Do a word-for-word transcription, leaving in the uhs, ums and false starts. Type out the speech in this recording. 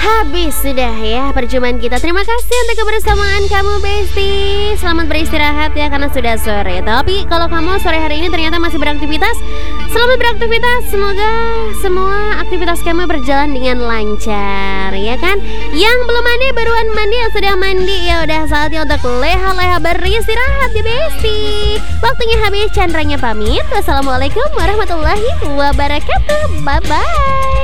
Habis sudah ya perjumpaan kita. Terima kasih untuk kebersamaan kamu Besti. Selamat beristirahat ya karena sudah sore. Tapi kalau kamu sore hari ini ternyata masih beraktivitas, selamat beraktivitas. Semoga semua aktivitas kamu berjalan dengan lancar ya kan. Yang belum mandi baruan mandi, yang sudah mandi ya udah saatnya untuk leha-leha beristirahat ya Besti. Waktunya habis, Chandranya pamit. Wassalamualaikum warahmatullahi wabarakatuh. Bye bye.